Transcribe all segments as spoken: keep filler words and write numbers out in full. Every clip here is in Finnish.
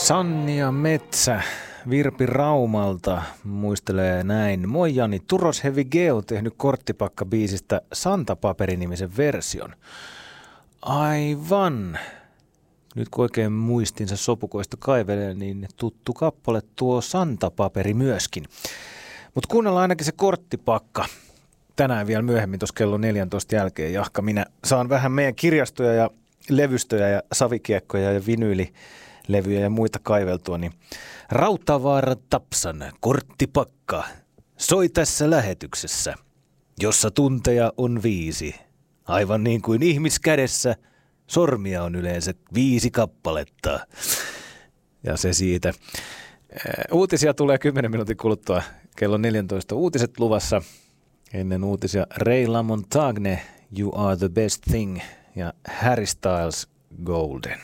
Sannia Metsä Virpi Raumalta muistelee näin. Moi Jani, Turos Heavy G on tehnyt Korttipakka-biisistä Santapaperi-nimisen version. Aivan. Nyt kun oikein muistinsa sopukoista kaivelee, niin tuttu kappale tuo Santapaperi myöskin. Mutta kuunnellaan ainakin se Korttipakka tänään vielä myöhemmin tuossa kello neljäntoista jälkeen. Jahka, minä saan vähän meidän kirjastoja ja levystöjä ja savikiekkoja ja vinyylilevyjä ja muita kaiveltua, niin Rautavaara Tapsan Korttipakka soi tässä lähetyksessä, jossa tunteja on viisi. Aivan niin kuin ihmiskädessä sormia on yleensä viisi kappaletta. Ja se siitä. Uutisia tulee kymmenen minuutin kuluttua kello neljäntoista. Uutiset luvassa. Ennen uutisia Ray LaMontagne, You Are The Best Thing ja Harry Styles, Golden.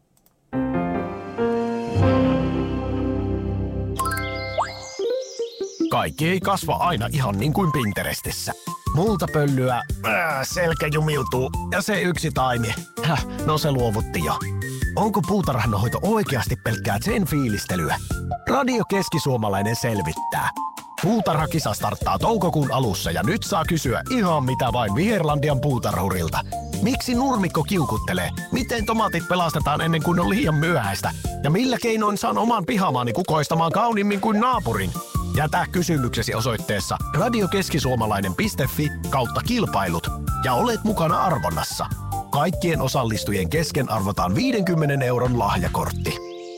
Kaikki ei kasva aina ihan niin kuin Pinterestissä. Multapöllyä, äh, selkä jumiutuu ja se yksi taimi. Häh, no se luovutti jo. Onko puutarhanhoito oikeasti pelkkää sen fiilistelyä? Radio Keski-Suomalainen selvittää. Puutarhakisa starttaa toukokuun alussa ja nyt saa kysyä ihan mitä vain Viherlandian puutarhurilta. Miksi nurmikko kiukuttelee? Miten tomaatit pelastetaan ennen kuin on liian myöhäistä? Ja millä keinoin saan oman pihamaani kukoistamaan kauniimmin kuin naapurin? Jätä kysymyksesi osoitteessa radiokeskisuomalainen piste fi kautta kilpailut ja olet mukana arvonnassa. Kaikkien osallistujien kesken arvotaan viidenkymmenen euron lahjakortti.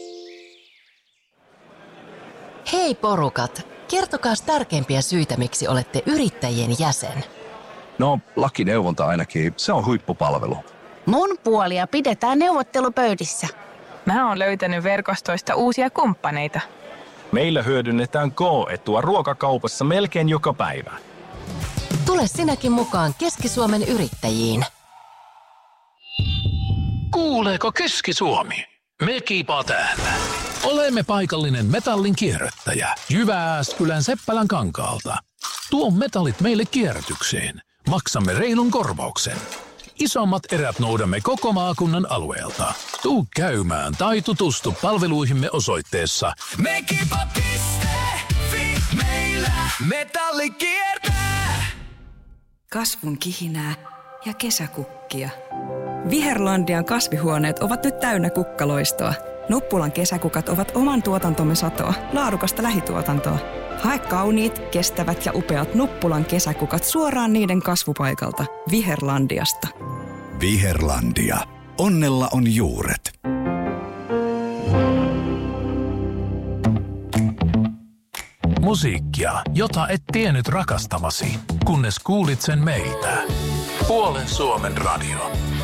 Hei porukat, kertokaas tärkeimpiä syitä, miksi olette yrittäjien jäsen. No, lakineuvonta ainakin, se on huippupalvelu. Mun puolia pidetään neuvottelupöydissä. Mä oon löytänyt verkostoista uusia kumppaneita. Meillä hyödynnetään K-etua ruokakaupassa melkein joka päivä. Tule sinäkin mukaan Keski-Suomen yrittäjiin. Kuuleeko Keski-Suomi? Me kiipaa täällä. Olemme paikallinen metallin kierrättäjä Jyväskylän Seppälän kankaalta. Tuo metallit meille kierrätykseen. Maksamme reilun korvauksen. Isommat erät noudamme koko maakunnan alueelta. Tuu käymään tai tutustu palveluihimme osoitteessa mekipa piste fi. Meillä metalli kiertää. Kasvun kihinää ja kesäkukkia. Viherlandian kasvihuoneet ovat nyt täynnä kukkaloistoa. Nuppulan kesäkukat ovat oman tuotantomme satoa, laadukasta lähituotantoa. Hae kauniit, kestävät ja upeat Nuppulan kesäkukat suoraan niiden kasvupaikalta. Viherlandiasta. Viherlandia. Onnella on juuret. Musiikkia, jota et tiennyt rakastavasi, kunnes kuulit sen meiltä. Puolen Suomen radio.